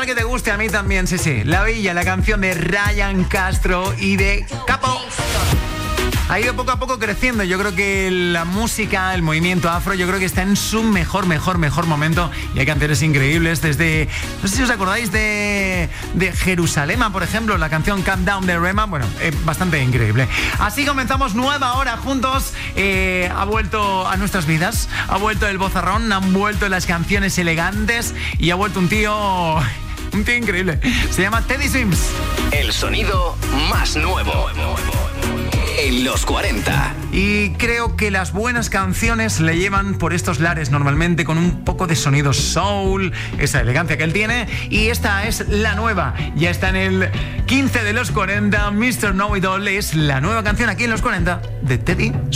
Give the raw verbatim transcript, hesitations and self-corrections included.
normal que te guste, a mí también, sí, sí. La Villa, la canción de Ryan Castro y de Capo. Ha ido poco a poco creciendo. Yo creo que la música, el movimiento afro, yo creo que está en su mejor, mejor, mejor momento. Y hay canciones increíbles desde... No sé si os acordáis de, de Jerusalema, por ejemplo, la canción Calm Down de Rema. Bueno, eh, bastante increíble. Así comenzamos nueva hora juntos. Eh, ha vuelto a nuestras vidas. Ha vuelto el vozarrón, han vuelto las canciones elegantes y ha vuelto un tío... Un tío increíble. Se llama Teddy Swims. El sonido más nuevo en los cuarenta. Y creo que las buenas canciones le llevan por estos lares normalmente con un poco de sonido soul, esa elegancia que él tiene. Y esta es la nueva. Ya está en el quince de los cuarenta. mister Know It All es la nueva canción aquí en los cuarenta de Teddy